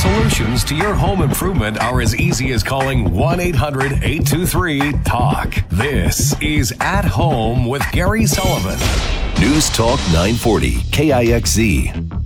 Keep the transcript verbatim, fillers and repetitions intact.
solutions to your home improvement are as easy as calling one eight hundred eight two three talk. This is At Home with Gary Sullivan. News Talk nine forty, K I X Z.